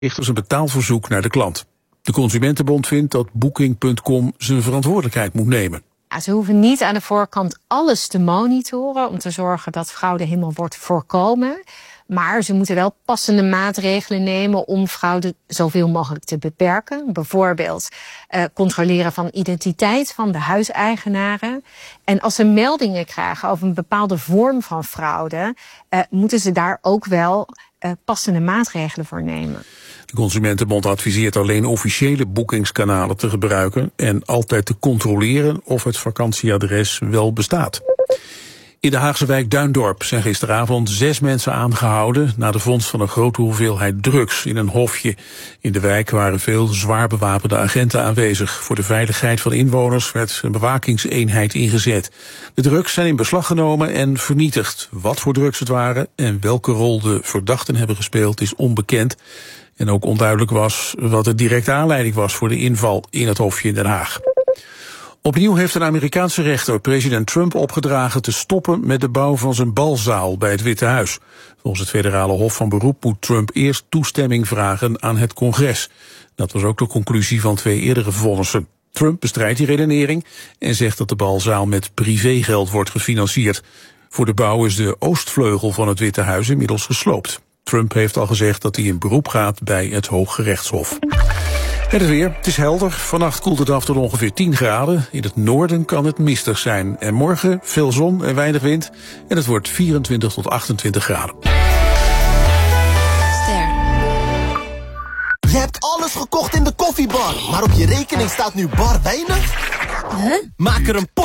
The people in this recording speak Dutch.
richters een betaalverzoek naar de klant. De Consumentenbond vindt dat Booking.com zijn verantwoordelijkheid moet nemen. Ja, ze hoeven niet aan de voorkant alles te monitoren om te zorgen dat fraude helemaal wordt voorkomen. Maar ze moeten wel passende maatregelen nemen om fraude zoveel mogelijk te beperken. Bijvoorbeeld controleren van identiteit van de huiseigenaren. En als ze meldingen krijgen over een bepaalde vorm van fraude, moeten ze daar ook wel passende maatregelen voor nemen. De Consumentenbond adviseert alleen officiële boekingskanalen te gebruiken en altijd te controleren of het vakantieadres wel bestaat. In de Haagse wijk Duindorp zijn gisteravond 6 mensen aangehouden na de vondst van een grote hoeveelheid drugs in een hofje. In de wijk waren veel zwaar bewapende agenten aanwezig. Voor de veiligheid van inwoners werd een bewakingseenheid ingezet. De drugs zijn in beslag genomen en vernietigd. Wat voor drugs het waren en welke rol de verdachten hebben gespeeld is onbekend. En ook onduidelijk was wat de directe aanleiding was voor de inval in het hofje in Den Haag. Opnieuw heeft een Amerikaanse rechter president Trump opgedragen te stoppen met de bouw van zijn balzaal bij het Witte Huis. Volgens het federale hof van beroep moet Trump eerst toestemming vragen aan het congres. Dat was ook de conclusie van 2 eerdere vonnissen. Trump bestrijdt die redenering en zegt dat de balzaal met privégeld wordt gefinancierd. Voor de bouw is de oostvleugel van het Witte Huis inmiddels gesloopt. Trump heeft al gezegd dat hij in beroep gaat bij het Hooggerechtshof. Het weer, het is helder. Vannacht koelt het af tot ongeveer 10 graden. In het noorden kan het mistig zijn. En morgen veel zon en weinig wind. En het wordt 24 tot 28 graden. Je hebt alles gekocht in de koffiebar. Maar op je rekening staat nu bar weinig? Huh? Maak er een